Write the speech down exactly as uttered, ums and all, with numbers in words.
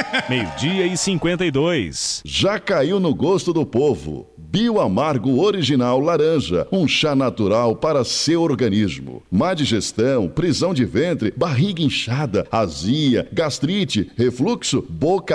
Meio-dia e cinquenta e dois. Já caiu no gosto do povo. Bioamargo Original Laranja, um chá natural para seu organismo. Má digestão, prisão de ventre, barriga inchada, azia, gastrite, refluxo, boca